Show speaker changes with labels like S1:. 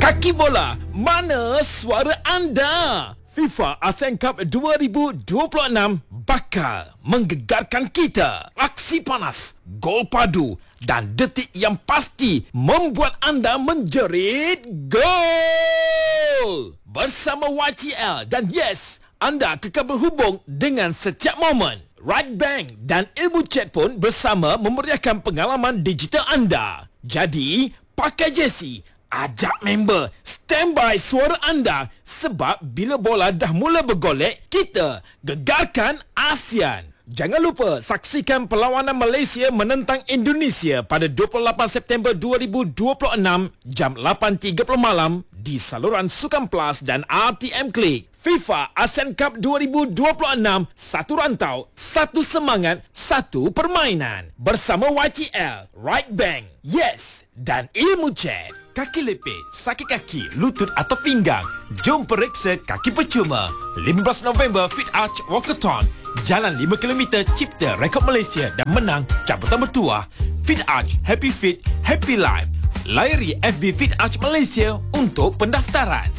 S1: Kaki bola, mana suara anda? FIFA ASEAN Cup 2026 bakal menggegarkan kita. Aksi panas, gol padu dan detik yang pasti membuat anda menjerit gol. Bersama YTL dan yes, anda kekal berhubung dengan setiap momen. Right Bank dan Ilmu Chat pun bersama memeriahkan pengalaman digital anda. Jadi, pakai jersey, ajak member, standby suara anda sebab bila bola dah mula bergolek, kita gegarkan ASEAN. Jangan lupa saksikan perlawanan Malaysia menentang Indonesia pada 28 September 2026 jam 8.30 malam di saluran Sukan Plus dan RTM Klik. FIFA ASEAN Cup 2026, satu rantau, satu semangat, satu permainan. Bersama YTL, Right Bank, Yes dan Ilmu Chat. Kaki lepit, sakit kaki, lutut atau pinggang? Jom periksa kaki percuma. 15 November Fit Arch Walkathon. Jalan 5 km cipta rekod Malaysia dan menang cabutan bertuah. Fit Arch, Happy Fit, Happy Life. Layari FB Fit Arch Malaysia untuk pendaftaran.